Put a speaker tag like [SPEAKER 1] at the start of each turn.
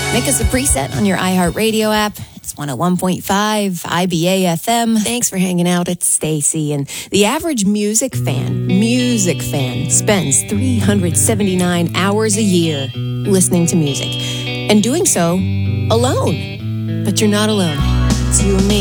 [SPEAKER 1] Make us a preset on your iHeartRadio app. It's 101.5 IBA FM. Thanks for hanging out. It's Stacy. And the average music fan spends 379 hours a year listening to music and doing so alone. But you're not alone. It's you and me.